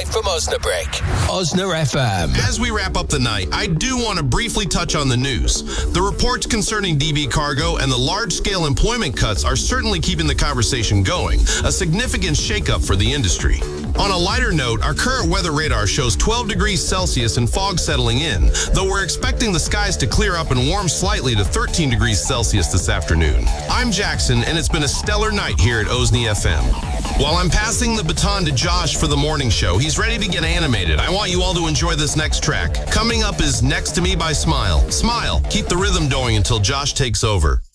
from Osnabrück. Osna FM. As we wrap up the night, I do want to briefly touch on the news. The reports concerning DB Cargo and the large-scale employment cuts are certainly keeping the conversation going, a significant shakeup for the industry. On a lighter note, our current weather radar shows 12 degrees Celsius and fog settling in, though we're expecting the skies to clear up and warm slightly to 13 degrees Celsius this afternoon. I'm Jackson, and it's been a stellar night here at Osni FM. While I'm passing the baton to Josh for the morning show, he's ready to get animated. I want you all to enjoy this next track. Coming up is Next to Me by Smile. Smile, keep the rhythm going until Josh takes over.